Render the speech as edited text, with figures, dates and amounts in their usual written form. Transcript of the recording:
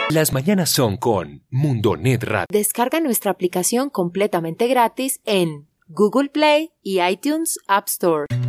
Las mañanas son con Mundonet Radio. Descarga nuestra aplicación completamente gratis en Google Play y iTunes App Store.